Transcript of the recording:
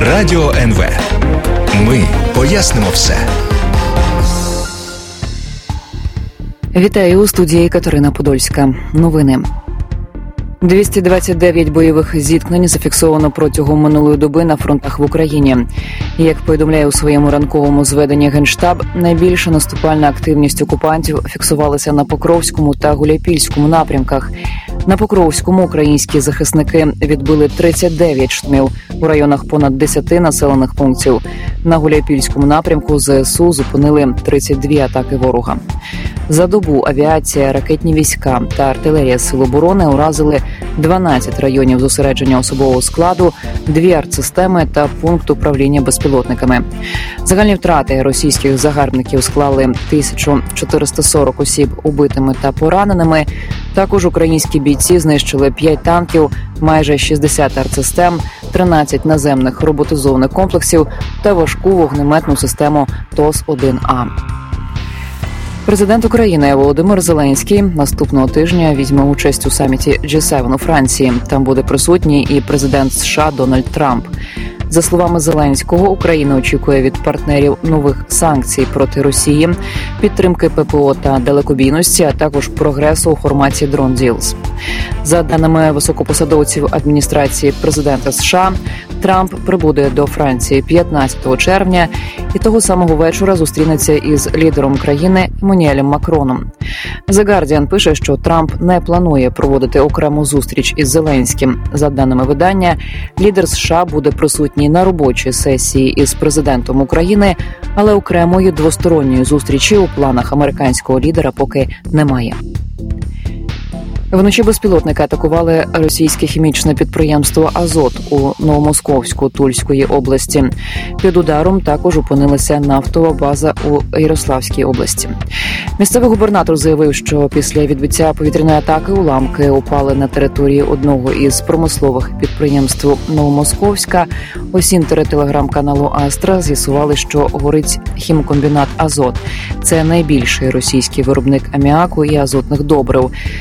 Радіо НВ. Ми пояснимо все. Вітаю, у студії Катерина Подольська. Новини. 229 бойових зіткнень зафіксовано протягом минулої доби на фронтах в Україні. Як повідомляє у своєму ранковому зведенні Генштаб, найбільша наступальна активність окупантів фіксувалася на Покровському та Гуляйпільському напрямках. На Покровському українські захисники відбили 39 штурмів у районах понад 10 населених пунктів. На Гуляйпільському напрямку ЗСУ зупинили 32 атаки ворога. За добу авіація, ракетні війська та артилерія Сил оборони уразили 12 районів зосередження особового складу, 2 артсистеми та пункт управління безпілотниками. Загальні втрати російських загарбників склали 1440 осіб убитими та пораненими. Також українські бійці знищили 5 танків, майже 60 артсистем, 13 наземних роботизованих комплексів та важку вогнеметну систему ТОС-1А. Президент України Володимир Зеленський наступного тижня візьме участь у саміті G7 у Франції. Там буде присутній і президент США Дональд Трамп. За словами Зеленського, Україна очікує від партнерів нових санкцій проти Росії, підтримки ППО та далекобійності, а також прогресу у форматі Drone Deals. За даними високопосадовців адміністрації президента США, Трамп прибуде до Франції 15 червня і того самого вечора зустрінеться із лідером країни Еммануелем Макроном. The Guardian пише, що Трамп не планує проводити окрему зустріч із Зеленським. За даними видання, лідер США буде присутній на робочій сесії із президентом України, але окремої двосторонньої зустрічі у планах американського лідера поки немає. Вночі безпілотники атакували російське хімічне підприємство «Азот» у Новомосковську Тульської області. Під ударом також опинилася нафтова база у Ярославській області. Місцевий губернатор заявив, що після відбиття повітряної атаки уламки упали на території одного із промислових підприємств Новомосковська. Осінтери телеграм-каналу «Астра» з'ясували, що горить хімкомбінат «Азот». Це найбільший російський виробник аміаку і азотних добрив.